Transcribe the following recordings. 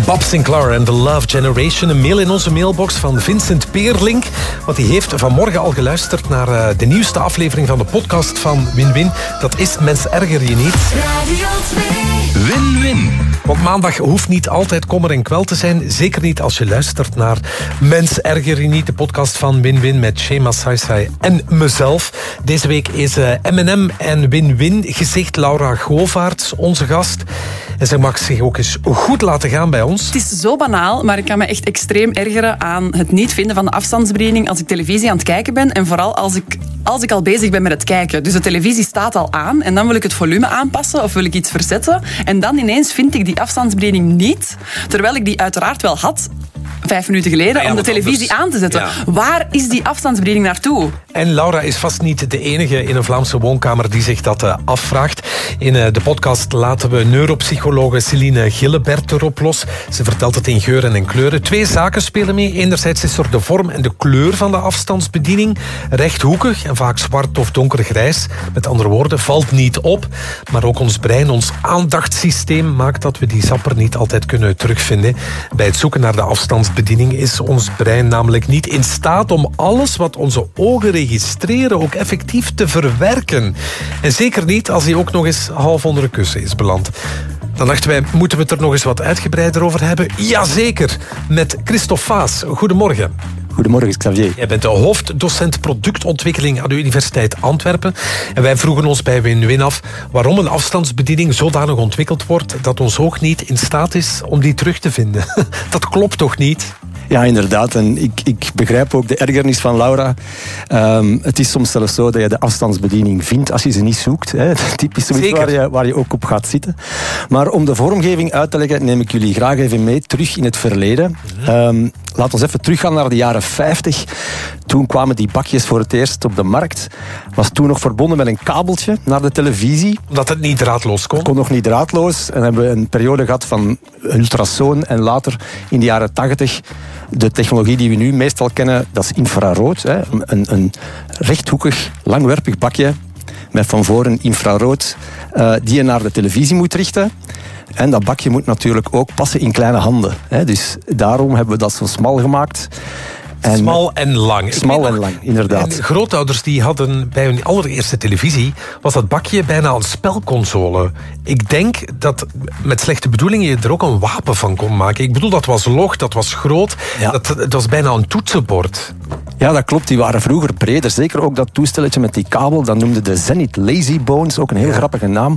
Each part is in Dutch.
Bob Sinclair en The Love Generation. Een mail in onze mailbox van Vincent Peerlink. Want die heeft vanmorgen al geluisterd naar de nieuwste aflevering van de podcast van Win-Win. Dat is Mens Erger Je Niet. Radio 2. Win-Win. Want maandag hoeft niet altijd kommer en kwel te zijn. Zeker niet als je luistert naar Mens Erger Je Niet. De podcast van Win-Win met Shema Saisai en mezelf. Deze week is M&M en Win-Win gezicht Laura Govaerts onze gast. En zij mag zich ook eens goed laten gaan bij ons. Het is zo banaal, maar ik kan me echt extreem ergeren aan het niet vinden van de afstandsbediening als ik televisie aan het kijken ben. En vooral als ik al bezig ben met het kijken. Dus de televisie staat al aan en dan wil ik het volume aanpassen of wil ik iets verzetten. En dan ineens vind ik die afstandsbediening niet, terwijl ik die uiteraard wel had 5 minuten geleden om de televisie aan te zetten. Ja. Waar is die afstandsbediening naartoe? En Laura is vast niet de enige in een Vlaamse woonkamer die zich dat afvraagt. In de podcast laten we neuropsychologe Celine Gillebert erop los. Ze vertelt het in geuren en kleuren. 2 zaken spelen mee. Enerzijds is er de vorm en de kleur van de afstandsbediening. Rechthoekig en vaak zwart of donkergrijs. Met andere woorden, valt niet op. Maar ook ons brein, ons aandachtssysteem maakt dat we die zapper niet altijd kunnen terugvinden. Bij het zoeken naar de afstandsbediening is ons brein namelijk niet in staat om alles wat onze ogen registreren ook effectief te verwerken. En zeker niet als hij ook nog eens half onder een kussen is beland. Dan dachten wij, moeten we het er nog eens wat uitgebreider over hebben? Jazeker, met Christophe Vaas. Goedemorgen. Goedemorgen, Xavier. Jij bent de hoofddocent productontwikkeling aan de Universiteit Antwerpen. En wij vroegen ons bij Win-Win af waarom een afstandsbediening zodanig ontwikkeld wordt dat ons oog niet in staat is om die terug te vinden. Dat klopt toch niet? Ja, inderdaad. En ik begrijp ook de ergernis van Laura. Het is soms zelfs zo dat je de afstandsbediening vindt als je ze niet zoekt. Hè. Typisch zoiets waar je ook op gaat zitten. Maar om de vormgeving uit te leggen, neem ik jullie graag even mee terug in het verleden. Laten we even teruggaan naar de jaren 50. Toen kwamen die bakjes voor het eerst op de markt. Was toen nog verbonden met een kabeltje naar de televisie. Omdat het niet draadloos kon? Het kon nog niet draadloos. En hebben we een periode gehad van ultrasoon. En later, in de jaren 80, de technologie die we nu meestal kennen, dat is infrarood. Hè. Een rechthoekig, langwerpig bakje met van voren infrarood die je naar de televisie moet richten. En dat bakje moet natuurlijk ook passen in kleine handen. Hè. Dus daarom hebben we dat zo smal gemaakt. Smal en lang. Smal en lang, inderdaad. En grootouders die hadden bij hun allereerste televisie, was dat bakje bijna een spelconsole. Ik denk dat met slechte bedoelingen je er ook een wapen van kon maken. Ik bedoel, dat was log, dat was groot, ja. Dat was bijna een toetsenbord. Ja, dat klopt. Die waren vroeger breder. Zeker ook dat toestelletje met die kabel. Dat noemde de Zenith Lazy Bones. Ook een heel grappige naam.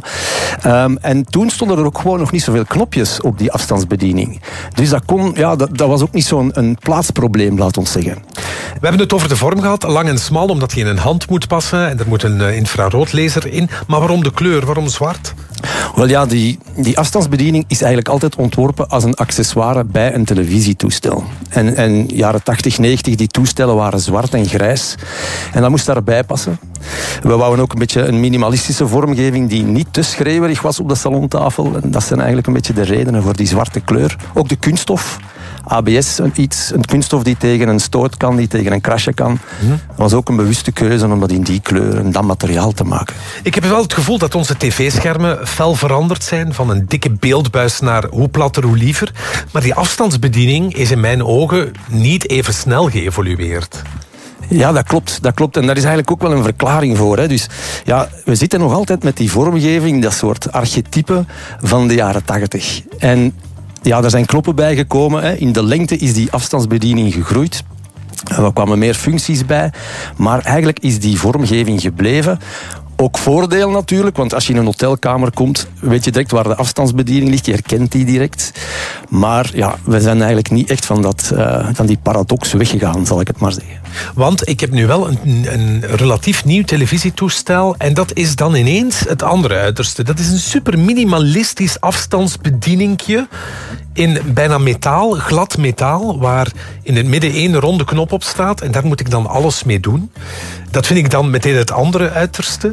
En toen stonden er ook gewoon nog niet zoveel knopjes op die afstandsbediening. Dus dat was ook niet zo'n plaatsprobleem, laat ons zeggen. We hebben het over de vorm gehad. Lang en smal, omdat die in een hand moet passen. En er moet een infraroodlaser in. Maar waarom de kleur? Waarom zwart? Wel ja, die afstandsbediening is eigenlijk altijd ontworpen als een accessoire bij een televisietoestel. En jaren 80, 90, die toestellen waren zwart en grijs. En dat moest daarbij passen. We wouden ook een beetje een minimalistische vormgeving die niet te schreeuwerig was op de salontafel. En dat zijn eigenlijk een beetje de redenen voor die zwarte kleur. Ook de kunststof. ABS, een kunststof die tegen een stoot kan, die tegen een crashen kan. Dat was ook een bewuste keuze om dat in die kleur en dat materiaal te maken. Ik heb wel het gevoel dat onze tv-schermen fel veranderd zijn. Van een dikke beeldbuis naar hoe platter, hoe liever. Maar die afstandsbediening is in mijn ogen niet even snel geëvolueerd. Ja, dat klopt. En daar is eigenlijk ook wel een verklaring voor. Hè. Dus ja, we zitten nog altijd met die vormgeving, dat soort archetype van de jaren 80. En ja, er zijn knoppen bijgekomen. Hè. In de lengte is die afstandsbediening gegroeid. Er kwamen meer functies bij. Maar eigenlijk is die vormgeving gebleven. Ook voordeel natuurlijk, want als je in een hotelkamer komt, weet je direct waar de afstandsbediening ligt. Je herkent die direct. Maar ja, we zijn eigenlijk niet echt van die paradox weggegaan, zal ik het maar zeggen. Want ik heb nu wel een relatief nieuw televisietoestel en dat is dan ineens het andere uiterste. Dat is een super minimalistisch afstandsbedieningje in bijna metaal, glad metaal, waar in het midden 1 ronde knop op staat en daar moet ik dan alles mee doen. Dat vind ik dan meteen het andere uiterste.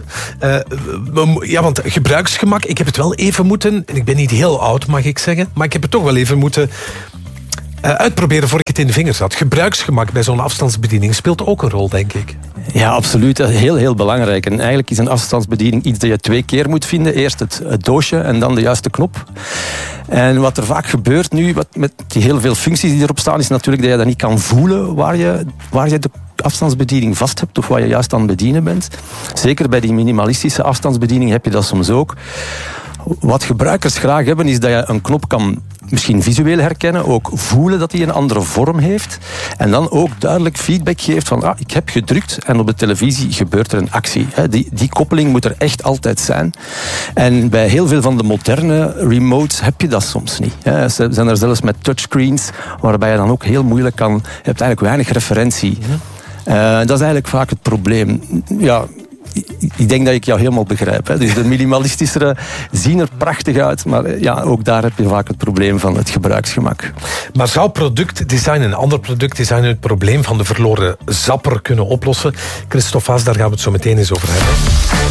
Ja, want gebruiksgemak, ik heb het wel even moeten, en ik ben niet heel oud mag ik zeggen, maar ik heb het toch wel even moeten uitproberen voor ik het in de vingers had. Gebruiksgemak bij zo'n afstandsbediening speelt ook een rol, denk ik. Ja, absoluut. Heel, heel belangrijk. En eigenlijk is een afstandsbediening iets dat je 2 keer moet vinden. Eerst het doosje en dan de juiste knop. En wat er vaak gebeurt nu, met die heel veel functies die erop staan, is natuurlijk dat je dat niet kan voelen waar je de afstandsbediening vast hebt of waar je juist aan het bedienen bent. Zeker bij die minimalistische afstandsbediening heb je dat soms ook. Wat gebruikers graag hebben, is dat je een knop kan misschien visueel herkennen, ook voelen dat hij een andere vorm heeft en dan ook duidelijk feedback geeft van ik heb gedrukt en op de televisie gebeurt er een actie. Die koppeling moet er echt altijd zijn. En bij heel veel van de moderne remotes heb je dat soms niet. Ze zijn er zelfs met touchscreens, waarbij je dan ook heel moeilijk kan. Je hebt eigenlijk weinig referentie. Dat is eigenlijk vaak het probleem. Ja, ik denk dat ik jou helemaal begrijp. Hè. Dus de minimalistischere zien er prachtig uit, maar ja, ook daar heb je vaak het probleem van het gebruiksgemak. Maar zou productdesign en ander productdesign het probleem van de verloren zapper kunnen oplossen? Christophe Haas, daar gaan we het zo meteen eens over hebben.